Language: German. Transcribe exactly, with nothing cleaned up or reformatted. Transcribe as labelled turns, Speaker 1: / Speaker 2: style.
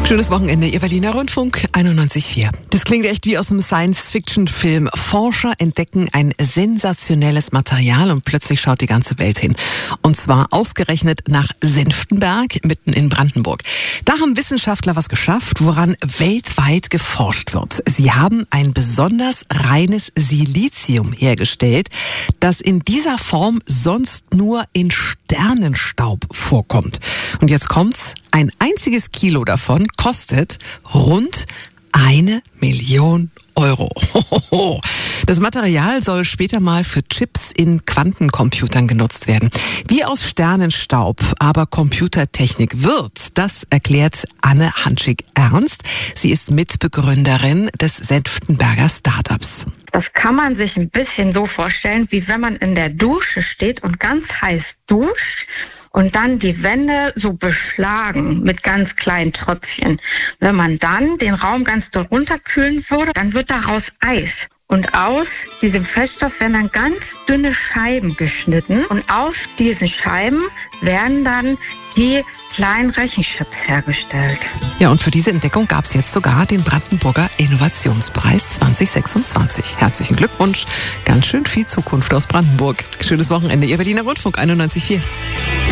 Speaker 1: Schönes Wochenende, Ihr Berliner Rundfunk einundneunzig Komma vier. Das klingt echt wie aus einem Science-Fiction-Film. Forscher entdecken ein sensationelles Material und plötzlich schaut die ganze Welt hin. Und zwar ausgerechnet nach Senftenberg, mitten in Brandenburg. Da haben Wissenschaftler was geschafft, woran weltweit geforscht wird. Sie haben ein besonders reines Silizium hergestellt, das in dieser Form sonst nur in Sternenstaub vorkommt. Und jetzt kommt's. Ein einziges Kilo davon kostet rund eine Million Euro. Das Material soll später mal für Chips in Quantencomputern genutzt werden. Wie aus Sternenstaub aber Computertechnik wird, das erklärt Anne Hanschig-Ernst. Sie ist Mitbegründerin des Senftenberger Startups.
Speaker 2: Das kann man sich ein bisschen so vorstellen, wie wenn man in der Dusche steht und ganz heiß duscht und dann die Wände so beschlagen mit ganz kleinen Tröpfchen. Wenn man dann den Raum ganz doll runterkühlen würde, dann wird daraus Eis. Und aus diesem Feststoff werden dann ganz dünne Scheiben geschnitten und auf diesen Scheiben werden dann die kleinen Rechenchips hergestellt.
Speaker 1: Ja, und für diese Entdeckung gab es jetzt sogar den Brandenburger Innovationspreis zwanzig sechsundzwanzig. Herzlichen Glückwunsch, ganz schön viel Zukunft aus Brandenburg. Schönes Wochenende, Ihr Berliner Rundfunk einundneunzig Komma vier.